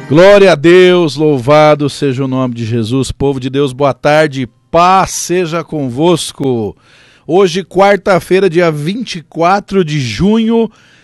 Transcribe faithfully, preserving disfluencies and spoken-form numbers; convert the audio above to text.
Glória a Deus, louvado seja o nome de Jesus. Povo de Deus, boa tarde, paz seja convosco. Hoje, quarta-feira, dia vinte e quatro de junho